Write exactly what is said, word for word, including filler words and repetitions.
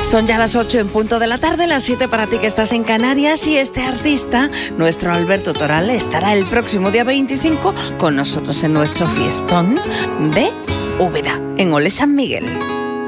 Son ya las ocho en punto de la tarde, las siete para ti que estás en Canarias, y este artista, nuestro Alberto Toral, estará el próximo día veinticinco con nosotros en nuestro fiestón de Úbeda, en Ole San Miguel.